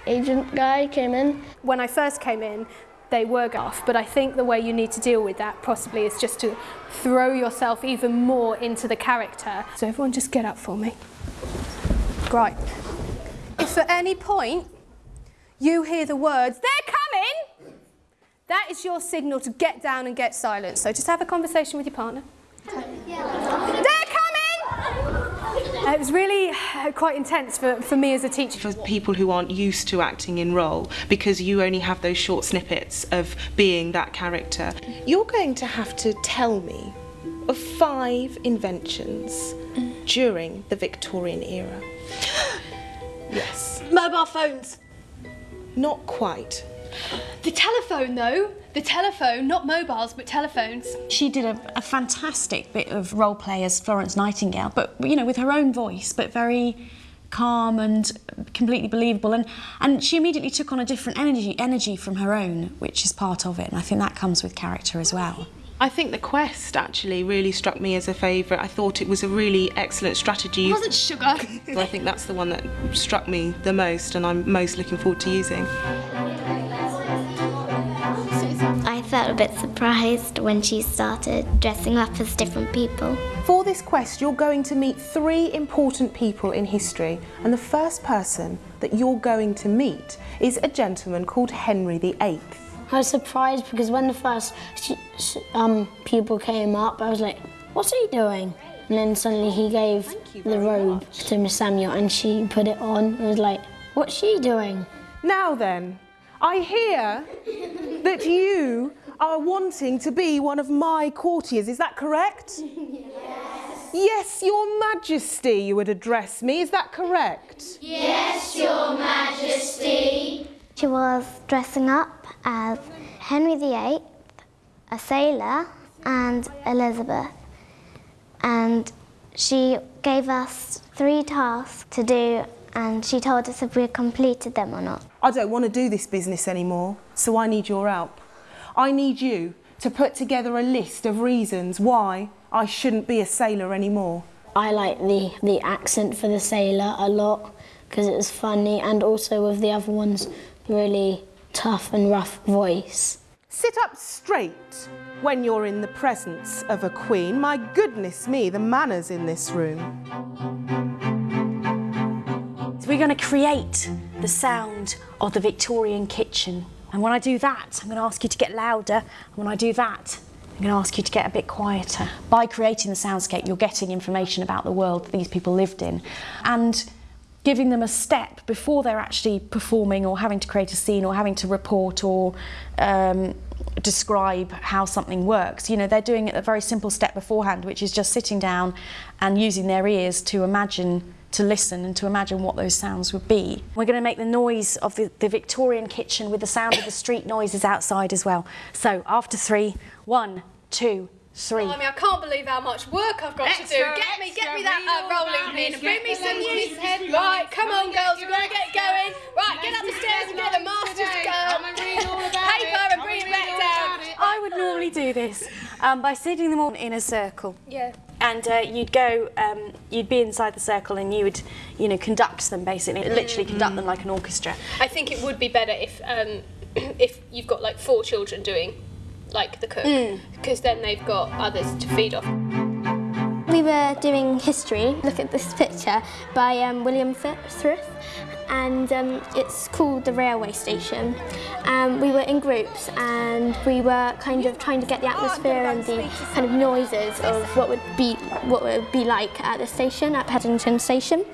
agent guy came in. When I first came in, they were off, but I think the way you need to deal with that possibly is just to throw yourself even more into the character. So everyone just get up for me. Right. If at any point you hear the words, "They're coming," that is your signal to get down and get silent. So just have a conversation with your partner. They're coming! It was really quite intense for me as a teacher. For people who aren't used to acting in role, because you only have those short snippets of being that character, you're going to have to tell me of 5 inventions during the Victorian era. Yes. Mobile phones. Not quite. The telephone, though. The telephone, not mobiles, but telephones. She did a fantastic bit of role play as Florence Nightingale, but, you know, with her own voice, but very calm and completely believable. And she immediately took on a different energy from her own, which is part of it. And I think that comes with character as well. I think The Quest actually really struck me as a favourite. I thought it was a really excellent strategy. It wasn't sugar. I think that's the one that struck me the most and I'm most looking forward to using. I felt a bit surprised when she started dressing up as different people. For this quest, you're going to meet 3 important people in history, and the first person that you're going to meet is a gentleman called Henry VIII. I was surprised because when the first pupil came up, I was like, what's he doing? And then suddenly he gave the robe to Miss Samuel and she put it on. I was like, what's she doing? Now then, I hear that you are wanting to be one of my courtiers, is that correct? Yes. Yes, Your Majesty, you would address me, is that correct? Yes, Your Majesty. She was dressing up as Henry VIII, a sailor, and Elizabeth. And she gave us 3 tasks to do, and she told us if we completed them or not. I don't want to do this business anymore, so I need your help. I need you to put together a list of reasons why I shouldn't be a sailor anymore. I like the accent for the sailor a lot because it was funny, and also with the other ones, really tough and rough voice. Sit up straight when you're in the presence of a queen. My goodness me, the manners in this room. So we're going to create the sound of the Victorian kitchen. And when I do that, I'm going to ask you to get louder. And when I do that, I'm going to ask you to get a bit quieter. By creating the soundscape, you're getting information about the world that these people lived in and giving them a step before they're actually performing or having to create a scene or having to report or describe how something works. You know, they're doing it a very simple step beforehand, which is just sitting down and using their ears to imagine, to listen and to imagine what those sounds would be. We're going to make the noise of the Victorian kitchen with the sound of the street noises outside as well. So after 3, 1, 2, 3. I can't believe how much work I've got to do. Get me that rolling pin and bring me some news. Right, come on girls, we've got to get going. Right, get up the stairs and get the masters paper and bring it back down. I would normally do this by sitting them all in a circle. Yeah. And you'd go, you'd be inside the circle and you would, you know, conduct them basically, literally conduct them like an orchestra. I think it would be better if you've got like 4 children doing like the cook, because then they've got others to feed off. We were doing history. Look at this picture by William Frith, and it's called the railway station. We were in groups and we were kind of trying to get the atmosphere and the kind of noises of what would be like at the station, at Paddington Station.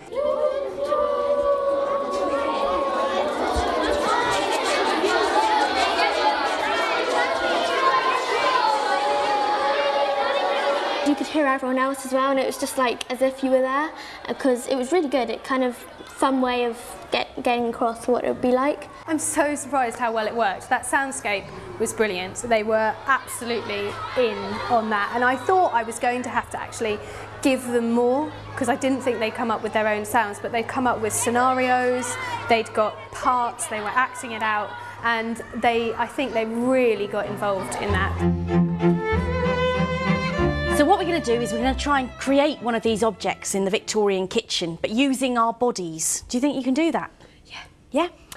You could hear everyone else as well, and it was just like as if you were there, because it was really good. It kind of fun way of getting across what it would be like. I'm so surprised how well it worked. That soundscape was brilliant. They were absolutely in on that, and I thought I was going to have to actually give them more, because I didn't think they'd come up with their own sounds, but they'd come up with scenarios, they'd got parts, they were acting it out, and I think they really got involved in that. So what we're going to do is we're going to try and create one of these objects in the Victorian kitchen, but using our bodies. Do you think you can do that? Yeah. Yeah?